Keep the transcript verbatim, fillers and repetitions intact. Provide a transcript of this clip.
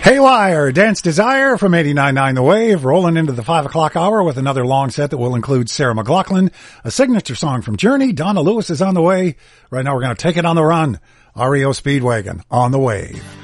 Haywire, Dance Desire from eighty-nine point nine The Wave, rolling into the five o'clock hour with another long set that will include Sarah McLachlan, a signature song from Journey. Donna Lewis is on the way. Right now we're going to take it on the run. R E O Speedwagon, On the Wave.